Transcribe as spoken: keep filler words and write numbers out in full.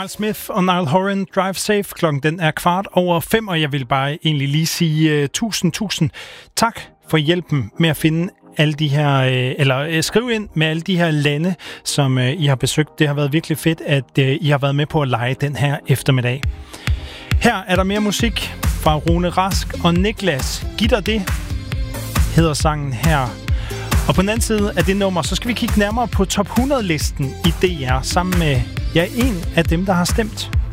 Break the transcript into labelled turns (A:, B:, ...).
A: Miles Smith og Niall Horan, Drive Safe. Klokken den er kvart over fem, og jeg vil bare egentlig lige sige uh, tusind, tusind tak for hjælpen med at finde alle de her, uh, eller uh, skrive ind med alle de her lande, som uh, I har besøgt. Det har været virkelig fedt, at uh, I har været med på at lege den her eftermiddag. Her er der mere musik fra Rune Rask og Niklas. Giv dig det, hedder sangen her. Og på den anden side af det nummer, så skal vi kigge nærmere på top hundrede-listen i D R, sammen med ja, en af dem, der har stemt.